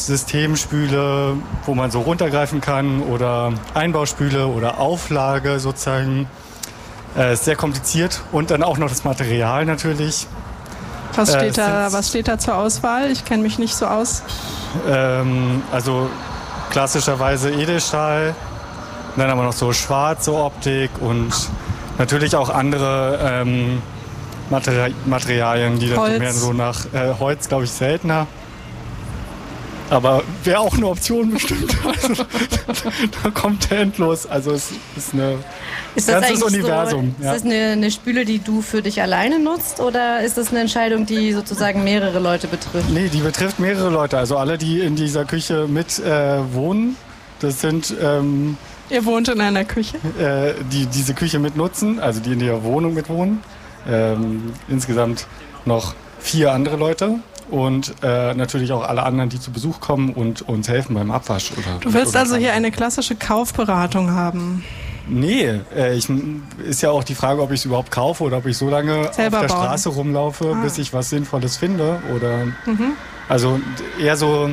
Systemspüle, wo man so runtergreifen kann oder Einbauspüle oder Auflage sozusagen. Ist sehr kompliziert und dann auch noch das Material natürlich. Was steht da zur Auswahl? Ich kenne mich nicht so aus. Also klassischerweise Edelstahl, dann aber noch so schwarze Optik und natürlich auch andere Materialien, die dann mehr so nach Holz, glaube ich, seltener. Aber wäre auch eine Option bestimmt. Also, da kommt der endlos. Also es ist ein ganzes Universum. So, ist das eine Spüle, die du für dich alleine nutzt oder ist das eine Entscheidung, die sozusagen mehrere Leute betrifft? Nee, die betrifft mehrere Leute. Also alle, die in dieser Küche mit wohnen, das sind... Ihr wohnt in einer Küche? Die diese Küche mitnutzen, also die in der Wohnung mitwohnen. Insgesamt noch 4 andere Leute. Und natürlich auch alle anderen, die zu Besuch kommen und uns helfen beim Abwasch. Du willst also hier eine klassische Kaufberatung haben? Nee, ist ja auch die Frage, ob ich es überhaupt kaufe oder ob ich so lange selber auf der bauen. Straße rumlaufe, bis ich was Sinnvolles finde. Oder also eher so,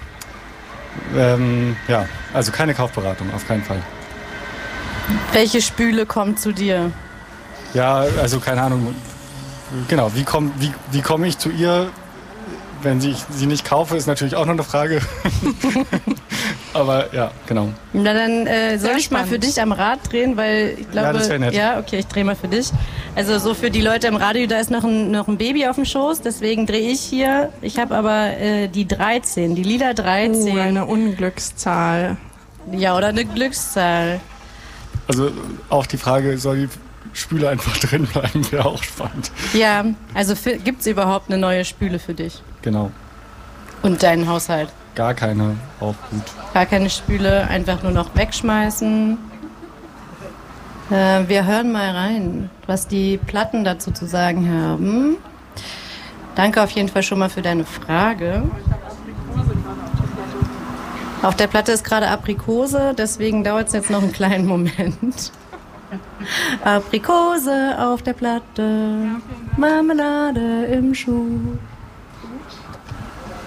also keine Kaufberatung, auf keinen Fall. Welche Spüle kommt zu dir? Ja, also keine Ahnung. Genau, wie komme ich zu ihr? Wenn ich sie nicht kaufe, ist natürlich auch noch eine Frage. Aber ja, genau. Na dann soll ich mal für dich am Rad drehen, weil ich glaube... Ja, das wäre nett. Ja, okay, ich drehe mal für dich. Also so für die Leute im Radio, da ist noch ein Baby auf dem Schoß, deswegen drehe ich hier. Ich habe aber die 13, die lila 13. Eine Unglückszahl. Ja, oder eine Glückszahl. Also auch die Frage, soll die Spüle einfach drin bleiben, wäre auch spannend. Ja, also gibt es überhaupt eine neue Spüle für dich? Genau. Und deinen Haushalt? Gar keine, auch gut. Gar keine Spüle, einfach nur noch wegschmeißen. Wir hören mal rein, was die Platten dazu zu sagen haben. Danke auf jeden Fall schon mal für deine Frage. Auf der Platte ist gerade Aprikose, deswegen dauert es jetzt noch einen kleinen Moment. Aprikose auf der Platte, Marmelade im Schuh.